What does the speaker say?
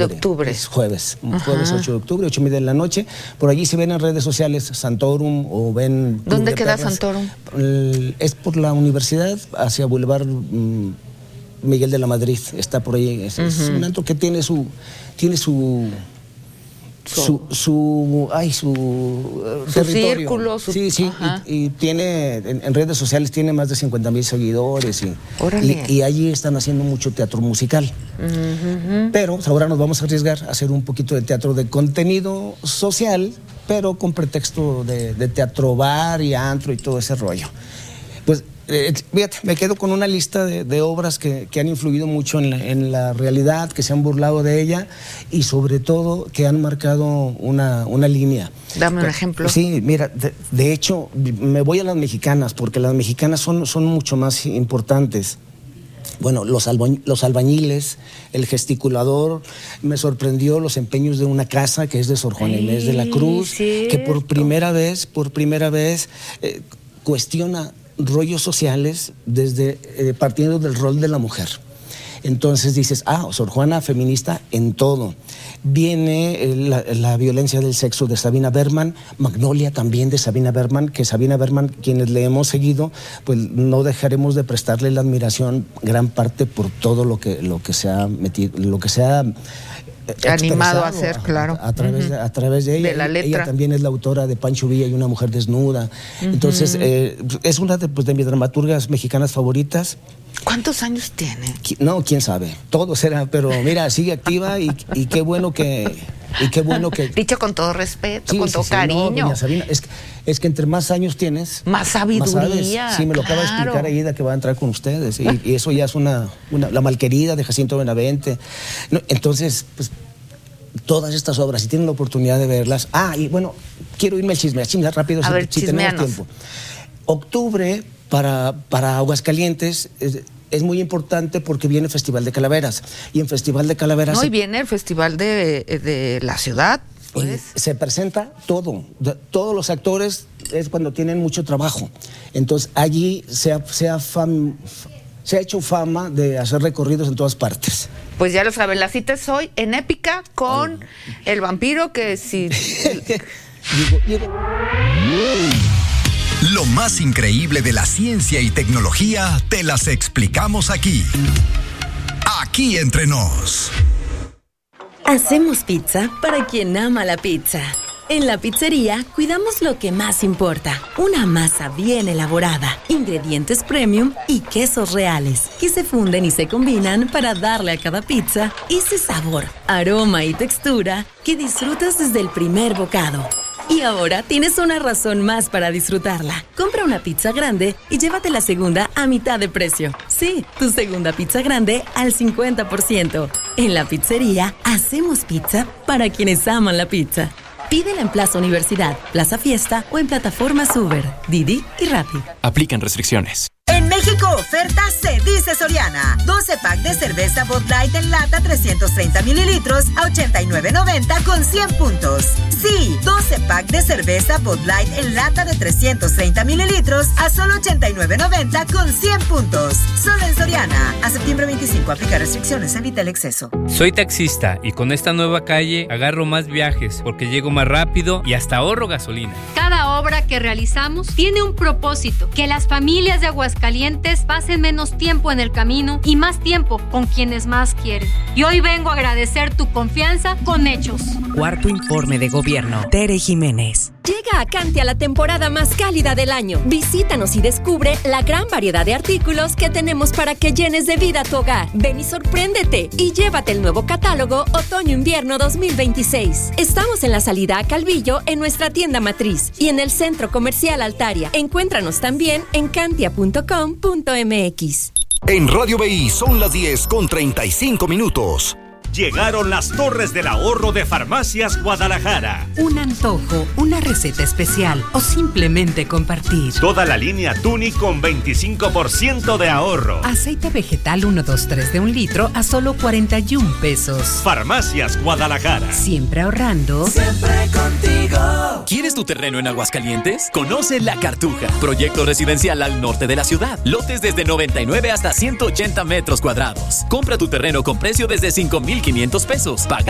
octubre. Es jueves 8 de octubre, 8:30 de la noche. Por allí se ven en redes sociales Santorum o ven... ¿Dónde queda Santorum? Es por la universidad, hacia Boulevard Miguel de la Madrid. Está por ahí. Es un antro que tiene su territorio. Círculo. Sí, y tiene, en redes sociales tiene más de 50,000 seguidores y allí están haciendo mucho teatro musical. Pero ahora nos vamos a arriesgar a hacer un poquito de teatro de contenido social, pero con pretexto de teatro bar y antro y todo ese rollo. Pues fíjate, me quedo con una lista de obras que han influido mucho en la realidad, que se han burlado de ella y sobre todo que han marcado una línea. Dame un ejemplo. Sí, mira, de hecho me voy a las mexicanas porque las mexicanas son mucho más importantes. Bueno, los albañiles, el gesticulador, me sorprendió Los empeños de una casa, que es de Sor Juana Inés de la Cruz, que por primera vez cuestiona rollos sociales desde partiendo del rol de la mujer. Entonces dices, Sor Juana feminista en todo. Viene la violencia del sexo de Sabina Berman, Magnolia también de Sabina Berman, que Sabina Berman, quienes le hemos seguido, pues no dejaremos de prestarle la admiración, gran parte por todo lo que se ha metido, lo que se ha animado a hacer, claro. A través de ella. De la letra. Ella también es la autora de Pancho Villa y una mujer desnuda. Entonces, es una de mis dramaturgas mexicanas favoritas. ¿Cuántos años tiene? No, quién sabe. Todo será, pero mira, sigue activa y qué bueno que... Dicho con todo respeto, con todo cariño. No, doña Sabina, es que entre más años tienes... Más sabiduría. Sí, me lo acaba de explicar Aida, que va a entrar con ustedes. Y eso ya es la malquerida de Jacinto Benavente. No, entonces, pues, todas estas obras, si tienen la oportunidad de verlas... y bueno, quiero irme al chisme rápido, si tenemos tiempo. Octubre, para Aguascalientes... Es muy importante porque viene el Festival de Calaveras. Y en Festival de Calaveras... No, y viene el Festival de la ciudad, pues. Se presenta todo. Todos los actores es cuando tienen mucho trabajo. Entonces, allí se ha hecho fama de hacer recorridos en todas partes. Pues ya lo saben, la cita es hoy en Épica con el vampiro que si... Digo. Lo más increíble de la ciencia y tecnología te las explicamos aquí. Aquí entre nos. Hacemos pizza para quien ama la pizza. En la pizzería cuidamos lo que más importa. Una masa bien elaborada, ingredientes premium y quesos reales que se funden y se combinan para darle a cada pizza ese sabor, aroma y textura que disfrutas desde el primer bocado. Y ahora tienes una razón más para disfrutarla. Compra una pizza grande y llévate la segunda a mitad de precio. Sí, tu segunda pizza grande al 50%. En la pizzería hacemos pizza para quienes aman la pizza. Pídela en Plaza Universidad, Plaza Fiesta o en plataformas Uber, Didi y Rappi. Aplican restricciones. En México, oferta se dice Soriana. 12 pack de cerveza Bud Light en lata 330 mililitros a $89.90 con 100 puntos. Sí, 12 pack de cerveza Bud Light en lata de 330 mililitros a solo $89.90 con 100 puntos. Solo en Soriana. A septiembre 25, aplica restricciones, evita el exceso. Soy taxista y con esta nueva calle agarro más viajes porque llego más rápido y hasta ahorro gasolina. Cada obra que realizamos tiene un propósito, que las familias de Aguascalientes pasen menos tiempo en el camino y más tiempo con quienes más quieren. Y hoy vengo a agradecer tu confianza con hechos. Cuarto informe de gobierno. Tere Jiménez. Llega a Cantia la temporada más cálida del año. Visítanos y descubre la gran variedad de artículos que tenemos para que llenes de vida tu hogar. Ven y sorpréndete y llévate el nuevo catálogo Otoño-Invierno 2026. Estamos en la salida a Calvillo en nuestra tienda matriz y en el Centro Comercial Altaria. Encuéntranos también en cantia.com.mx. En Radio BI son las 10:35. Llegaron las Torres del Ahorro de Farmacias Guadalajara. Un antojo, una receta especial o simplemente compartir. Toda la línea Tuni con 25% de ahorro. Aceite vegetal 123 de 1 litro a solo 41 pesos. Farmacias Guadalajara. Siempre ahorrando. Siempre contigo. ¿Quieres tu terreno en Aguascalientes? Conoce La Cartuja. Proyecto residencial al norte de la ciudad. Lotes desde 99 hasta 180 metros cuadrados. Compra tu terreno con precio desde 5,500 pesos. Paga